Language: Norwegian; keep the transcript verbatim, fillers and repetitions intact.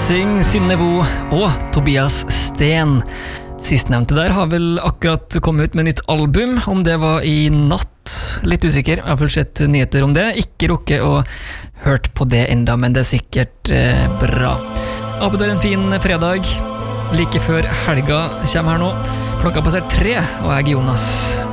Syng, Synne Vo og Tobias Sten. Sistnevnte der har vel akkurat kommet ut med nytt album. Om det var i natt, litt usikker. Jeg har vel sett nyheter om det. Ikke rukket å hørt på det enda, men det er sikkert eh, bra. Avbryter en fin fredag. Like før helga kommer her nå. Klokka passer tre, og jeg er Jonas.